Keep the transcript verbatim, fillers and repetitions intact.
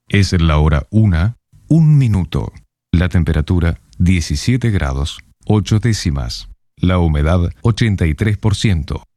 Es la hora una, un minuto. La temperatura diecisiete grados, ocho décimas. La humedad ochenta y tres por ciento.